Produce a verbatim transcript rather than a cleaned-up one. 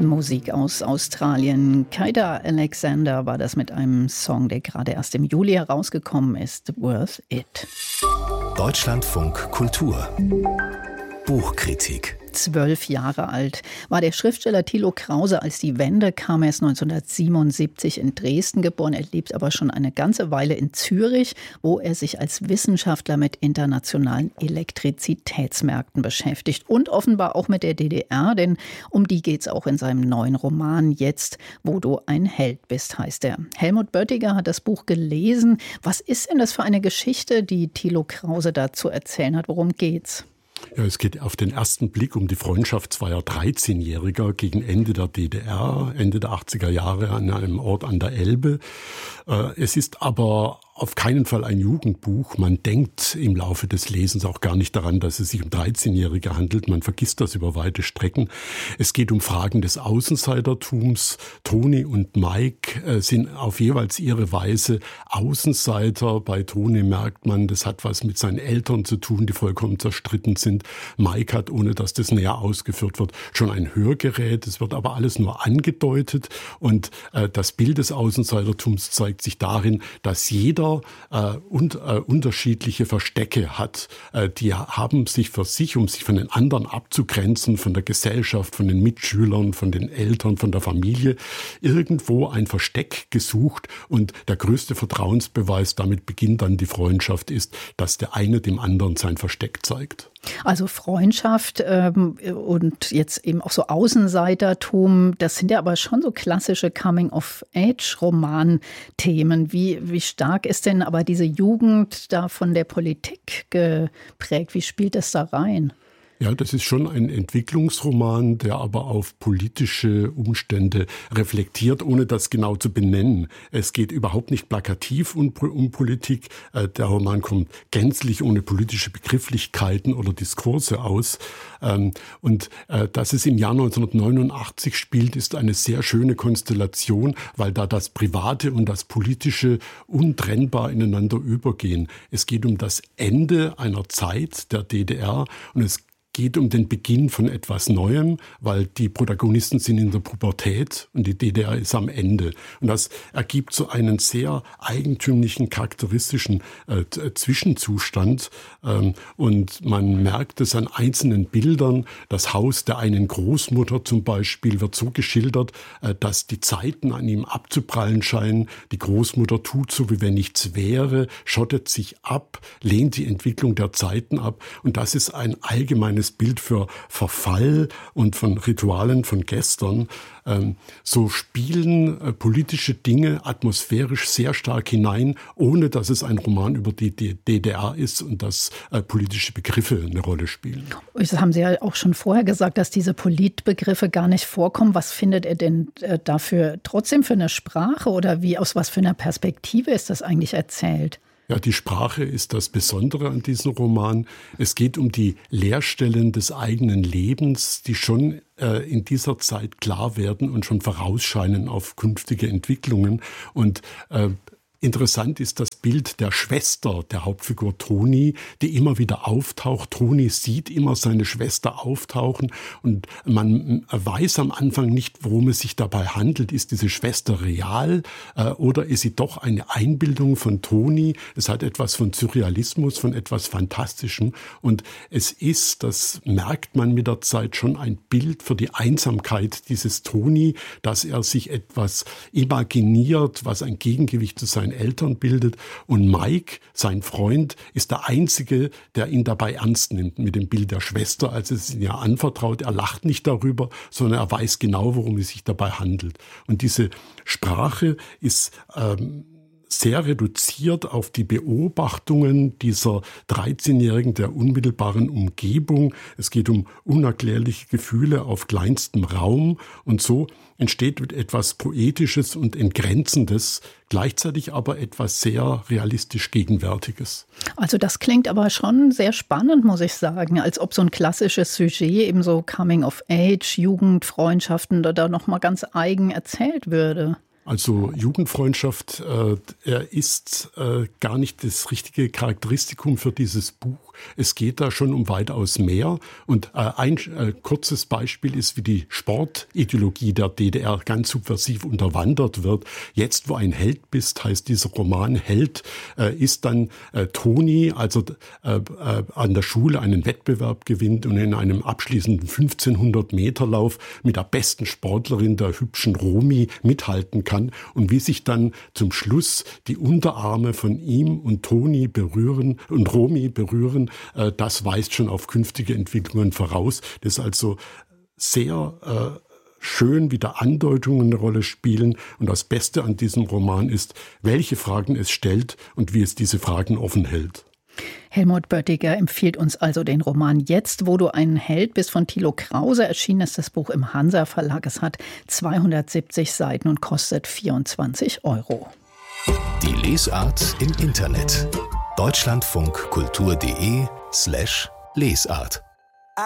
Musik aus Australien. Kaida Alexander war das mit einem Song, der gerade erst im Juli herausgekommen ist, Worth It. Deutschlandfunk Kultur. Buchkritik. Zwölf Jahre alt war der Schriftsteller Thilo Krause, als die Wende kam. Er ist neunzehnhundertsiebenundsiebzig in Dresden geboren. Er lebt aber schon eine ganze Weile in Zürich, wo er sich als Wissenschaftler mit internationalen Elektrizitätsmärkten beschäftigt. Und offenbar auch mit der D D R, denn um die geht's auch in seinem neuen Roman Jetzt, wo du ein Held bist, heißt er. Helmut Böttiger hat das Buch gelesen. Was ist denn das für eine Geschichte, die Thilo Krause da zu erzählen hat? Worum geht's? Ja, es geht auf den ersten Blick um die Freundschaft zweier dreizehnjähriger gegen Ende der D D R, Ende der achtziger Jahre an einem Ort an der Elbe. Es ist aber auf keinen Fall ein Jugendbuch. Man denkt im Laufe des Lesens auch gar nicht daran, dass es sich um dreizehnjährige handelt. Man vergisst das über weite Strecken. Es geht um Fragen des Außenseitertums. Toni und Mike sind auf jeweils ihre Weise Außenseiter. Bei Toni merkt man, das hat was mit seinen Eltern zu tun, die vollkommen zerstritten sind. Mike hat, ohne dass das näher ausgeführt wird, schon ein Hörgerät. Es wird aber alles nur angedeutet. Und äh, das Bild des Außenseitertums zeigt sich darin, dass jeder Äh, und äh, unterschiedliche Verstecke hat. Äh, die haben sich für sich, um sich von den anderen abzugrenzen, von der Gesellschaft, von den Mitschülern, von den Eltern, von der Familie, irgendwo ein Versteck gesucht. Und der größte Vertrauensbeweis, damit beginnt dann die Freundschaft, ist, dass der eine dem anderen sein Versteck zeigt. Also Freundschaft ähm, und jetzt eben auch so Außenseitertum, das sind ja aber schon so klassische Coming-of-Age-Roman-Themen. Wie, wie stark ist denn aber diese Jugend da von der Politik geprägt? Wie spielt das da rein? Ja, das ist schon ein Entwicklungsroman, der aber auf politische Umstände reflektiert, ohne das genau zu benennen. Es geht überhaupt nicht plakativ um, um Politik. Der Roman kommt gänzlich ohne politische Begrifflichkeiten oder Diskurse aus. Und dass es im Jahr neunzehnhundertneunundachtzig spielt, ist eine sehr schöne Konstellation, weil da das Private und das Politische untrennbar ineinander übergehen. Es geht um das Ende einer Zeit der D D R und es geht um den Beginn von etwas Neuem, weil die Protagonisten sind in der Pubertät und die D D R ist am Ende. Und das ergibt so einen sehr eigentümlichen, charakteristischen äh, Zwischenzustand. Ähm, und man merkt es an einzelnen Bildern. Das Haus der einen Großmutter zum Beispiel wird so geschildert, äh, dass die Zeiten an ihm abzuprallen scheinen. Die Großmutter tut so, wie wenn nichts wäre, schottet sich ab, lehnt die Entwicklung der Zeiten ab. Und das ist ein allgemeines Bild für Verfall und von Ritualen von gestern. Ähm, so spielen äh, politische Dinge atmosphärisch sehr stark hinein, ohne dass es ein Roman über die D D R ist und dass äh, politische Begriffe eine Rolle spielen. Das haben Sie ja auch schon vorher gesagt, dass diese Politbegriffe gar nicht vorkommen. Was findet er denn äh, dafür trotzdem für eine Sprache oder wie, aus was für einer Perspektive ist das eigentlich erzählt? Ja, die Sprache ist das Besondere an diesem Roman. Es geht um die Leerstellen des eigenen Lebens, die schon äh, in dieser Zeit klar werden und schon vorausscheinen auf künftige Entwicklungen. Und äh, interessant ist das Bild der Schwester der Hauptfigur Toni, die immer wieder auftaucht. Toni sieht immer seine Schwester auftauchen und man weiß am Anfang nicht, worum es sich dabei handelt. Ist diese Schwester real äh, oder ist sie doch eine Einbildung von Toni? Es hat etwas von Surrealismus, von etwas Fantastischem und es ist, das merkt man mit der Zeit, schon ein Bild für die Einsamkeit dieses Toni, dass er sich etwas imaginiert, was ein Gegengewicht zu seinen Eltern bildet. Und Mike, sein Freund, ist der Einzige, der ihn dabei ernst nimmt mit dem Bild der Schwester, als es ihn ja anvertraut. Er lacht nicht darüber, sondern er weiß genau, worum es sich dabei handelt. Und diese Sprache ist ähm, sehr reduziert auf die Beobachtungen dieser dreizehnjährigen, der unmittelbaren Umgebung. Es geht um unerklärliche Gefühle auf kleinstem Raum und so entsteht etwas Poetisches und Entgrenzendes, gleichzeitig aber etwas sehr realistisch Gegenwärtiges. Also das klingt aber schon sehr spannend, muss ich sagen, als ob so ein klassisches Sujet, eben so Coming of Age, Jugend, Freundschaften, da noch mal ganz eigen erzählt würde. Also Jugendfreundschaft, äh, er ist äh, gar nicht das richtige Charakteristikum für dieses Buch. Buch. Es geht da schon um weitaus mehr. Und äh, ein äh, kurzes Beispiel ist, wie die Sportideologie der D D R ganz subversiv unterwandert wird. Jetzt, wo ein Held bist, heißt dieser Roman Held, äh, ist dann äh, Toni, also äh, äh, an der Schule einen Wettbewerb gewinnt und in einem abschließenden fünfzehnhundert Meter Lauf mit der besten Sportlerin, der hübschen Romy, mithalten kann und wie sich dann zum Schluss die Unterarme von ihm und Toni berühren und Romy berühren, äh, das weist schon auf künftige Entwicklungen voraus. Das ist also sehr äh, schön, wie da Andeutungen eine Rolle spielen. Und das Beste an diesem Roman ist, welche Fragen es stellt und wie es diese Fragen offen hält. Helmut Böttiger empfiehlt uns also den Roman Jetzt, wo du ein Held bist, von Thilo Krause. Erschienen ist das Buch im Hansa Verlag. Es hat zweihundertsiebzig Seiten und kostet vierundzwanzig Euro. Die Lesart im Internet. deutschlandfunkkultur.de slash Lesart